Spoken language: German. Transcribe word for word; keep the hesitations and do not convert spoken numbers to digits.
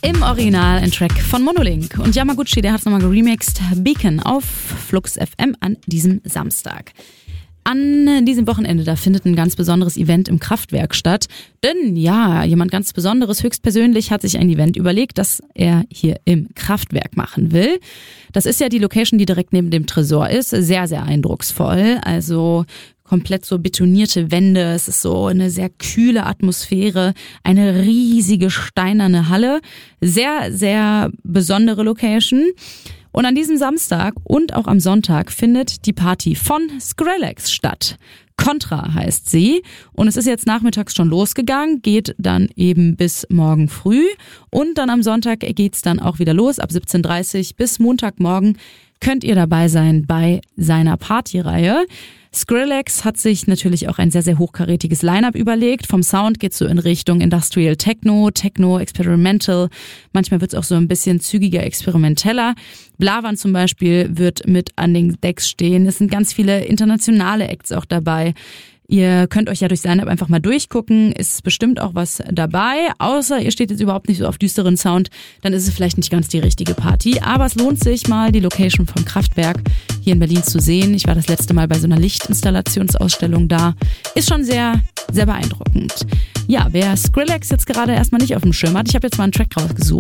Im Original ein Track von Monolink. Und Yamaguchi, der hat es nochmal geremixed. Beacon auf Flux F M an diesem Samstag. An diesem Wochenende, da findet ein ganz besonderes Event im Kraftwerk statt. Denn ja, jemand ganz Besonderes, höchstpersönlich, hat sich ein Event überlegt, das er hier im Kraftwerk machen will. Das ist ja die Location, die direkt neben dem Tresor ist. Sehr, sehr eindrucksvoll. Also komplett so betonierte Wände. Es ist so eine sehr kühle Atmosphäre. Eine riesige steinerne Halle. Sehr, sehr besondere Location. Und an diesem Samstag und auch am Sonntag findet die Party von Skrillex statt. Contra heißt sie. Und es ist jetzt nachmittags schon losgegangen, geht dann eben bis morgen früh. Und dann am Sonntag geht's dann auch wieder los. Ab siebzehn Uhr dreißig bis Montagmorgen könnt ihr dabei sein bei seiner Partyreihe. Skrillex hat sich natürlich auch ein sehr, sehr hochkarätiges Line-Up überlegt. Vom Sound geht's so in Richtung Industrial Techno, Techno Experimental. Manchmal wird's auch so ein bisschen zügiger, experimenteller. Blavan zum Beispiel wird mit an den Decks stehen. Es sind ganz viele internationale Acts auch dabei. Ihr könnt euch ja durch Line-Up einfach mal durchgucken, ist bestimmt auch was dabei, außer ihr steht jetzt überhaupt nicht so auf düsteren Sound, dann ist es vielleicht nicht ganz die richtige Party, aber es lohnt sich mal, die Location vom Kraftwerk hier in Berlin zu sehen. Ich war das letzte Mal bei so einer Lichtinstallationsausstellung da, ist schon sehr, sehr beeindruckend. Ja, wer Skrillex jetzt gerade erstmal nicht auf dem Schirm hat, ich habe jetzt mal einen Track rausgesucht.